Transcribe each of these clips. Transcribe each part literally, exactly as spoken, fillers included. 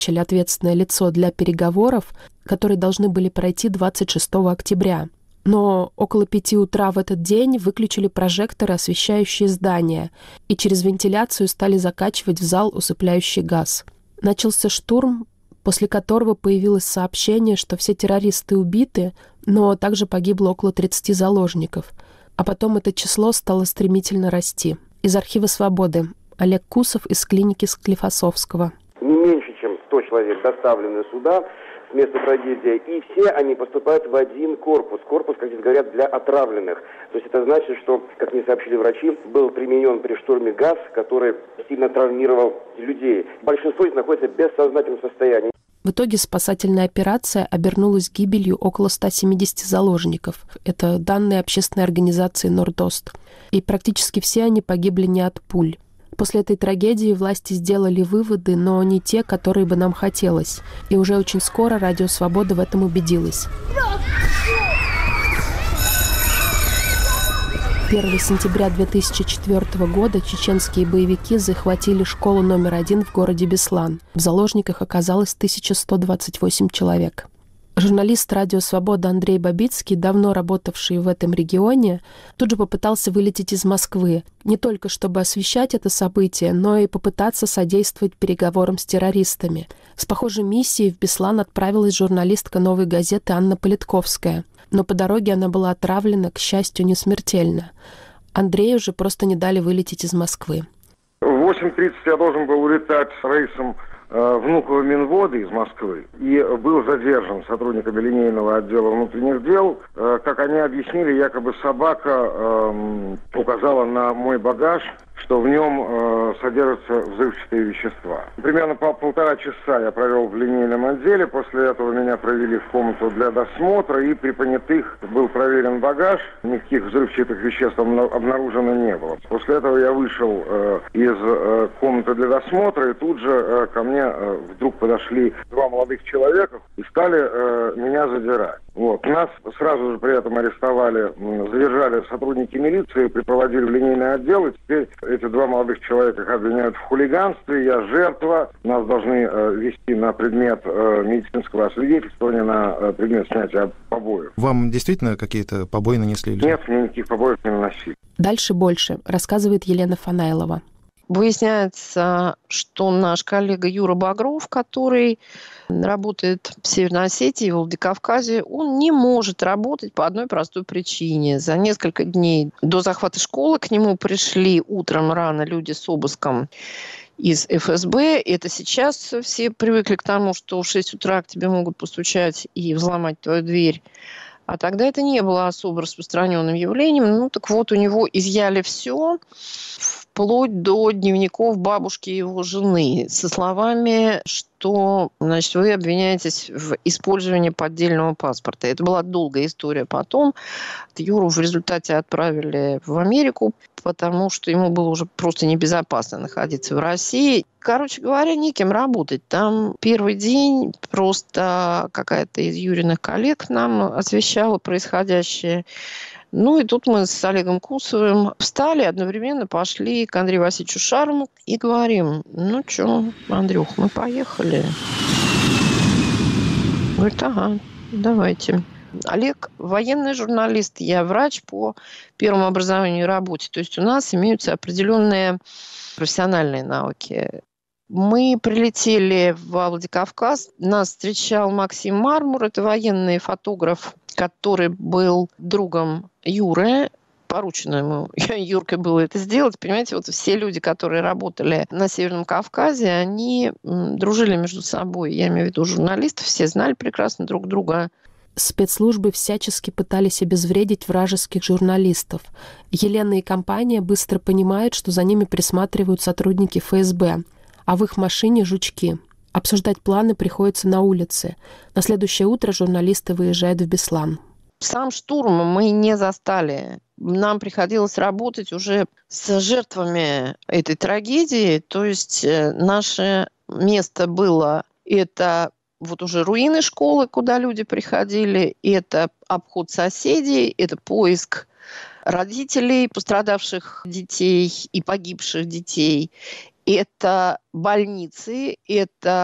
ответственное лицо для переговоров, которые должны были пройти двадцать шестого октября. Но около пяти утра в этот день выключили прожекторы, освещающие здание, и через вентиляцию стали закачивать в зал усыпляющий газ. Начался штурм, после которого появилось сообщение, что все террористы убиты, но также погибло около тридцати заложников. А потом это число стало стремительно расти. Из архива «Свободы» Олег Кусов из клиники Склифосовского. Не меньше, чем сто человек доставлены сюда с места трагедии, и все они поступают в один корпус. Корпус, как здесь говорят, для отравленных. То есть это значит, что, как мне сообщили врачи, был применен при штурме газ, который сильно травмировал людей. Большинство из них находится в бессознательном состоянии. В итоге спасательная операция обернулась гибелью около ста семидесяти заложников. Это данные общественной организации «Нордост». И практически все они погибли не от пуль. После этой трагедии власти сделали выводы, но не те, которые бы нам хотелось. И уже очень скоро Радио Свобода в этом убедилась. первого сентября две тысячи четвёртого года чеченские боевики захватили школу номер один в городе Беслан. В заложниках оказалось тысяча сто двадцать восемь человек. Журналист «Радио Свобода» Андрей Бабицкий, давно работавший в этом регионе, тут же попытался вылететь из Москвы, не только чтобы освещать это событие, но и попытаться содействовать переговорам с террористами. С похожей миссией в Беслан отправилась журналистка «Новой газеты» Анна Политковская. Но по дороге она была отравлена, к счастью, не смертельно. Андрею же просто не дали вылететь из Москвы. В восемь тридцать я должен был улетать с рейсом Внуково Минводы из Москвы и был задержан сотрудниками линейного отдела внутренних дел. Как они объяснили, якобы собака э, указала на мой багаж, что в нем э, содержатся взрывчатые вещества. Примерно по полтора часа я провел в линейном отделе. После этого меня провели в комнату для досмотра, и при понятых был проверен багаж. Никаких взрывчатых веществ обнаружено не было. После этого я вышел э, из э, комнаты для досмотра, и тут же э, ко мне э, вдруг подошли два молодых человека и стали э, меня задирать. Вот. Нас сразу же при этом арестовали, задержали сотрудники милиции, припроводили в линейный отдел, и теперь эти два молодых человека их обвиняют в хулиганстве, я жертва, нас должны э, вести на предмет э, медицинского освидетельствования, на э, предмет снятия побоев. Вам действительно какие-то побои нанесли? Или... Нет, мне никаких побоев не наносили. Дальше больше, рассказывает Елена Фанаилова. Выясняется, что наш коллега Юра Багров, который работает в Северной Осетии, в Владикавказе, он не может работать по одной простой причине. За несколько дней до захвата школы к нему пришли утром рано люди с обыском из эф эс бэ. Это сейчас все привыкли к тому, что в шесть утра к тебе могут постучать и взломать твою дверь. А тогда это не было особо распространенным явлением. Ну, так вот, у него изъяли все, вплоть до дневников бабушки его жены, со словами, что, значит, вы обвиняетесь в использовании поддельного паспорта. Это была долгая история. Потом Юру в результате отправили в Америку, потому что ему было уже просто небезопасно находиться в России. Короче говоря, некем работать. Там первый день просто какая-то из Юриных коллег нам освещала происходящее. Ну и тут мы с Олегом Кусовым встали, одновременно пошли к Андрею Васильевичу Шарму и говорим: ну что, Андрюх, мы поехали. Говорит: ага, давайте. Олег военный журналист, я врач по первому образованию и работе. То есть у нас имеются определенные профессиональные навыки. Мы прилетели в Владикавказ. Нас встречал Максим Мармур. Это военный фотограф, который был другом Юры. Поручено ему Юркой было это сделать. Понимаете, вот все люди, которые работали на Северном Кавказе, они дружили между собой. Я имею в виду журналистов. Все знали прекрасно друг друга. Спецслужбы всячески пытались обезвредить вражеских журналистов. Елена и компания быстро понимают, что за ними присматривают сотрудники эф эс бэ, а в их машине жучки. Обсуждать планы приходится на улице. На следующее утро журналисты выезжают в Беслан. Сам штурм мы не застали. Нам приходилось работать уже с жертвами этой трагедии. То есть наше место было это... Вот уже руины школы, куда люди приходили, это обход соседей, это поиск родителей пострадавших детей и погибших детей, это больницы, это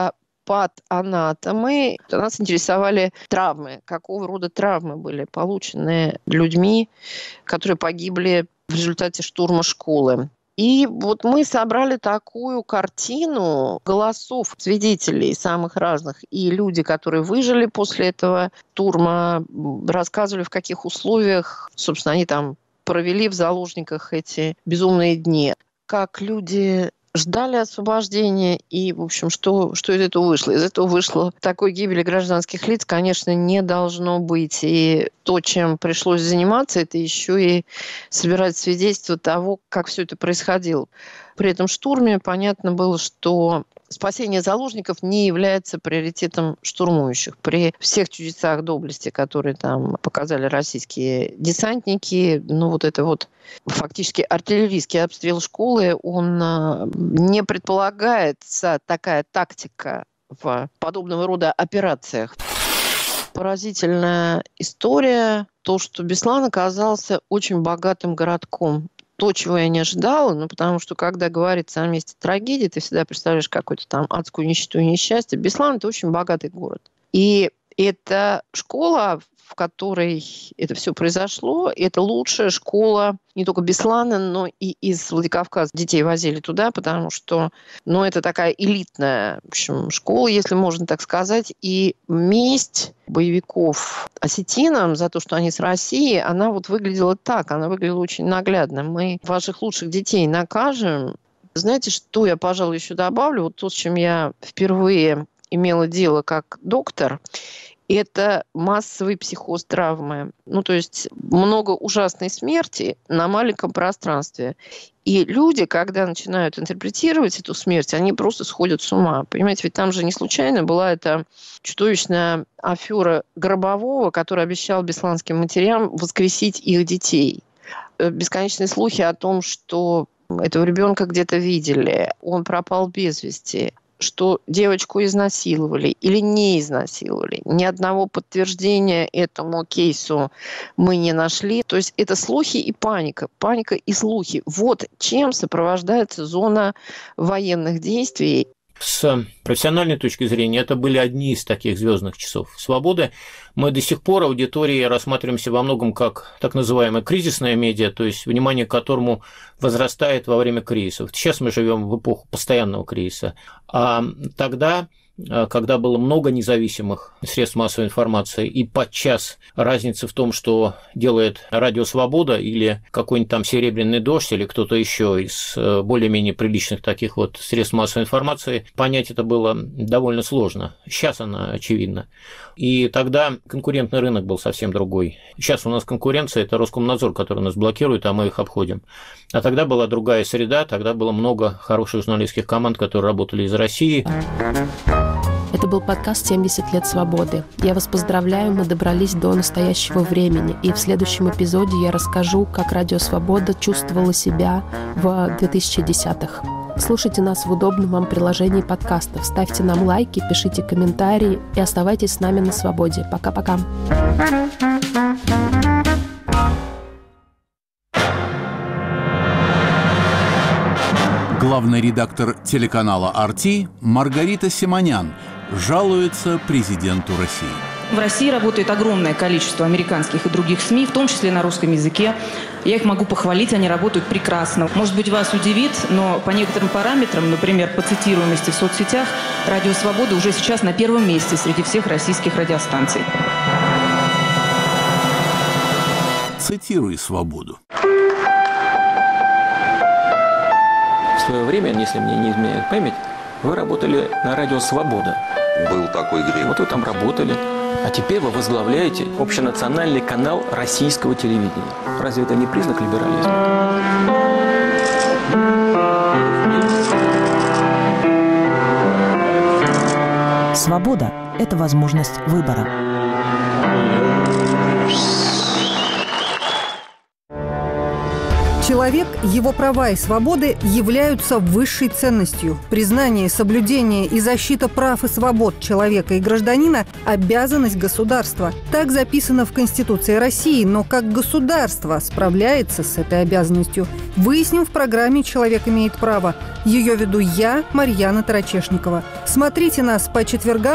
патанатомы. Нас интересовали травмы. Какого рода травмы были получены людьми, которые погибли в результате штурма школы. И вот мы собрали такую картину голосов свидетелей самых разных. И люди, которые выжили после этого штурма, рассказывали, в каких условиях, собственно, они там провели в заложниках эти безумные дни. Как люди ждали освобождения и, в общем, что, что из этого вышло? Из этого вышло такой гибели гражданских лиц, конечно, не должно быть. И то, чем пришлось заниматься, это еще и собирать свидетельства того, как все это происходило. При этом штурме понятно было, что спасение заложников не является приоритетом штурмующих. При всех чудесах доблести, которые там показали российские десантники, ну вот это вот фактически артиллерийский обстрел школы, он не предполагается такая тактика в подобного рода операциях. Поразительная история, то, что Беслан оказался очень богатым городком. То, чего я не ожидала, ну, потому что, когда говорится о месте трагедии, ты всегда представляешь какую-то там адскую нищету и несчастье. Беслан – это очень богатый город. И эта школа, в которой это все произошло, это лучшая школа не только Беслана, но и из Владикавказа. Детей возили туда, потому что, ну, это такая элитная, в общем, школа, если можно так сказать. И месть боевиков осетинам за то, что они с Россией, она вот выглядела так, она выглядела очень наглядно. Мы ваших лучших детей накажем. Знаете, что я, пожалуй, еще добавлю? Вот то, с чем я впервые имела дело как доктор, это массовый психоз травмы. Ну, то есть много ужасной смерти на маленьком пространстве. И люди, когда начинают интерпретировать эту смерть, они просто сходят с ума. Понимаете, ведь там же не случайно была эта чудовищная афера Гробового, который обещал бесланским матерям воскресить их детей. Бесконечные слухи о том, что этого ребенка где-то видели, он пропал без вести, что девочку изнасиловали или не изнасиловали. Ни одного подтверждения этому кейсу мы не нашли. То есть это слухи и паника. Паника и слухи. Вот чем сопровождается зона военных действий. С профессиональной точки зрения, это были одни из таких звездных часов свободы. Мы до сих пор аудитории рассматриваемся во многом как так называемая кризисная медиа, то есть внимание к которому возрастает во время кризисов. Сейчас мы живем в эпоху постоянного кризиса. А тогда, когда было много независимых средств массовой информации, и подчас разница в том, что делает Радио Свобода или какой-нибудь там Серебряный дождь или кто-то еще из более-менее приличных таких вот средств массовой информации, понять это было довольно сложно. Сейчас она очевидна. И тогда конкурентный рынок был совсем другой. Сейчас у нас конкуренция – это Роскомнадзор, который нас блокирует, а мы их обходим. А тогда была другая среда, тогда было много хороших журналистских команд, которые работали из России. Это был подкаст «семьдесят лет свободы». Я вас поздравляю, мы добрались до настоящего времени. И в следующем эпизоде я расскажу, как Радио Свобода чувствовала себя в две тысячи десятых. Слушайте нас в удобном вам приложении подкастов. Ставьте нам лайки, пишите комментарии и оставайтесь с нами на свободе. Пока-пока. Главный редактор телеканала ар ти Маргарита Симонян жалуется президенту России. В России работает огромное количество американских и других СМИ, в том числе на русском языке. Я их могу похвалить, они работают прекрасно. Может быть, вас удивит, но по некоторым параметрам, например, по цитируемости в соцсетях, Радио Свобода уже сейчас на первом месте среди всех российских радиостанций. Цитируй свободу. В свое время, если мне не изменяет память, вы работали на Радио Свобода. Был такой грех. Вот вы там работали. А теперь вы возглавляете общенациональный канал российского телевидения. Разве это не признак либерализма? Свобода – это возможность выбора. Человек, его права и свободы являются высшей ценностью. Признание, соблюдение и защита прав и свобод человека и гражданина – обязанность государства. Так записано в Конституции России, но как государство справляется с этой обязанностью, выясним в программе «Человек имеет право». Ее веду я, Марьяна Тарачешникова. Смотрите нас по четвергам